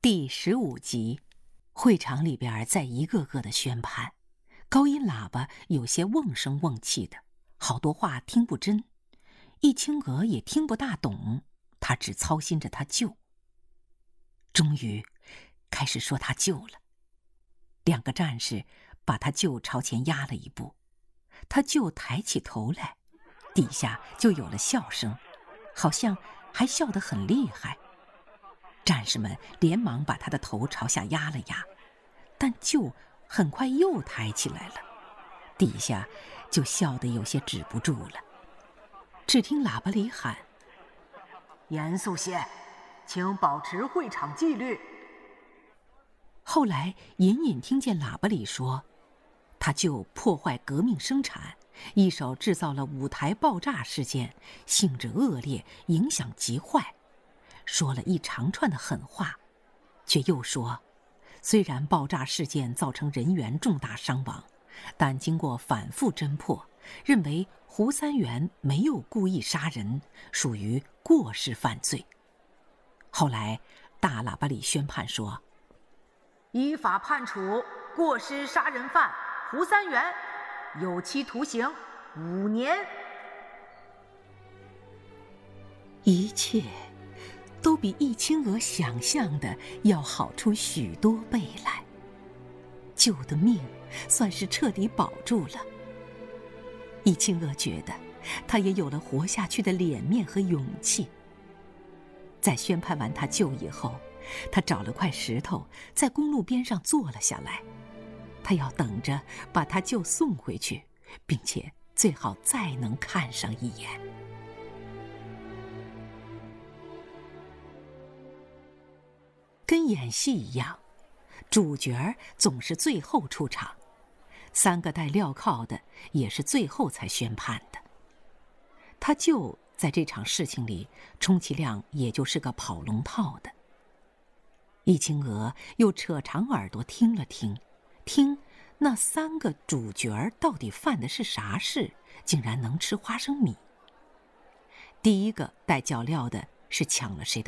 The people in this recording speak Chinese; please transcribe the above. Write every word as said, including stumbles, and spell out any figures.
第十五集，会场里边在一个个的宣判，高音喇叭有些瓮声瓮气的，好多话听不真。易清娥也听不大懂，他只操心着他舅。终于开始说他舅了，两个战士把他舅朝前压了一步，他舅抬起头来，底下就有了笑声，好像还笑得很厉害。战士们连忙把他的头朝下压了压，但舅很快又抬起来了，底下就笑得有些止不住了。只听喇叭里喊：“ 严肃些，请保持会场纪律。” 后来隐隐听见喇叭里说，他舅破坏革命生产，一手制造了舞台爆炸事件，性质恶劣，影响极坏，说了一长串的狠话，却又说，虽然爆炸事件造成人员重大伤亡，但经过反复侦破，认为胡三元没有故意杀人，属于过失犯罪。后来大喇叭里宣判说， 依法判处过失杀人犯胡三元有期徒刑五年。 一切都比易清娥想象的要好出许多倍来，舅的命算是彻底保住了。易清娥觉得他也有了活下去的脸面和勇气。在宣判完他舅以后，他找了块石头在公路边上坐了下来，他要等着把他舅送回去，并且最好再能看上一眼。跟演戏一样，主角总是最后出场，三个带镣铐的也是最后才宣判的。他舅在这场事情里充其量也就是个跑龙套的。易清娥又扯长耳朵听了听，听那三个主角到底犯的是啥事，竟然能吃花生米。第一个带脚镣的是抢了谁的